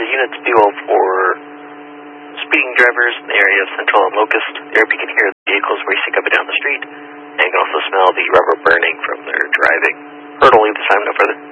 units dual for speeding drivers in the area of Central and Locust. The airport can hear the vehicles racing up and down the street, and can also smell the rubber burning from their driving. Heard only this time, no further.